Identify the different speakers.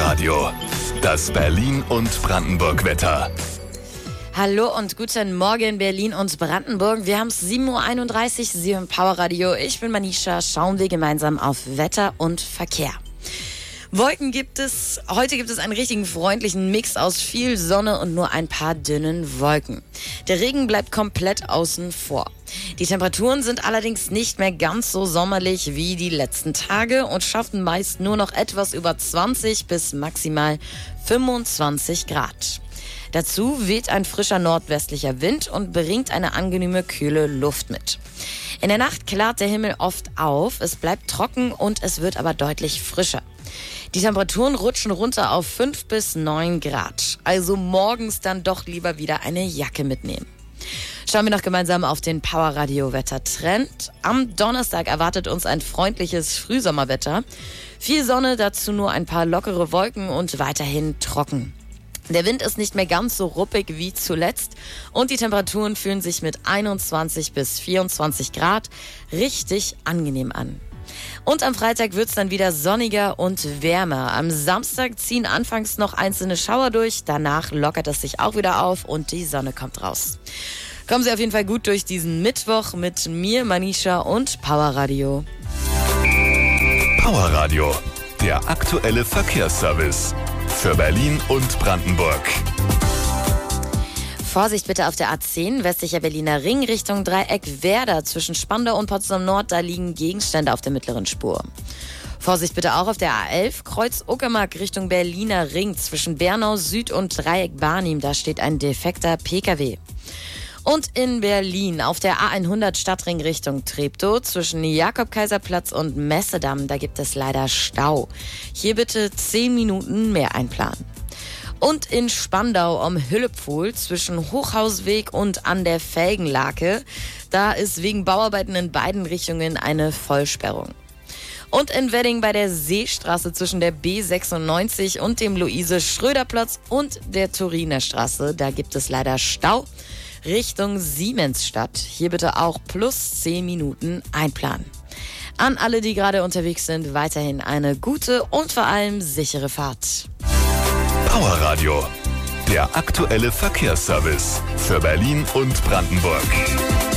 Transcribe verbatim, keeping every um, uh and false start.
Speaker 1: Powerradio, das Berlin- und Brandenburg-Wetter.
Speaker 2: Hallo und guten Morgen Berlin und Brandenburg. Wir haben es sieben Uhr einunddreißig, Sie hören Powerradio. Ich bin Manisha, schauen wir gemeinsam auf Wetter und Verkehr. Wolken gibt es, heute gibt es einen richtigen freundlichen Mix aus viel Sonne und nur ein paar dünnen Wolken. Der Regen bleibt komplett außen vor. Die Temperaturen sind allerdings nicht mehr ganz so sommerlich wie die letzten Tage und schaffen meist nur noch etwas über zwanzig bis maximal fünfundzwanzig Grad. Dazu weht ein frischer nordwestlicher Wind und bringt eine angenehme, kühle Luft mit. In der Nacht klart der Himmel oft auf, es bleibt trocken und es wird aber deutlich frischer. Die Temperaturen rutschen runter auf fünf bis neun Grad. Also morgens dann doch lieber wieder eine Jacke mitnehmen. Schauen wir noch gemeinsam auf den Powerradio-Wettertrend. Am Donnerstag erwartet uns ein freundliches Frühsommerwetter. Viel Sonne, dazu nur ein paar lockere Wolken und weiterhin trocken. Der Wind ist nicht mehr ganz so ruppig wie zuletzt und die Temperaturen fühlen sich mit einundzwanzig bis vierundzwanzig Grad richtig angenehm an. Und am Freitag wird's dann wieder sonniger und wärmer. Am Samstag ziehen anfangs noch einzelne Schauer durch, danach lockert es sich auch wieder auf und die Sonne kommt raus. Kommen Sie auf jeden Fall gut durch diesen Mittwoch mit mir, Manisha und Powerradio.
Speaker 1: Powerradio, der aktuelle Verkehrsservice für Berlin und Brandenburg.
Speaker 2: Vorsicht bitte auf der A zehn, westlicher Berliner Ring Richtung Dreieck Werder. Zwischen Spandau und Potsdam Nord, da liegen Gegenstände auf der mittleren Spur. Vorsicht bitte auch auf der A elf, Kreuz Uckermark Richtung Berliner Ring. Zwischen Bernau Süd und Dreieck Barnim, da steht ein defekter P K W. Und in Berlin auf der A hundert Stadtring Richtung Treptow zwischen Jakob-Kaiser-Platz und Messedamm, da gibt es leider Stau. Hier bitte zehn Minuten mehr einplanen. Und in Spandau am Hüllepfuhl zwischen Hochhausweg und an der Felgenlake, da ist wegen Bauarbeiten in beiden Richtungen eine Vollsperrung. Und in Wedding bei der Seestraße zwischen der B sechsundneunzig und dem Luise-Schröder-Platz und der Turiner Straße, da gibt es leider Stau Richtung Siemensstadt. Hier bitte auch plus zehn Minuten einplanen. An alle, die gerade unterwegs sind, weiterhin eine gute und vor allem sichere Fahrt.
Speaker 1: Powerradio, der aktuelle Verkehrsservice für Berlin und Brandenburg.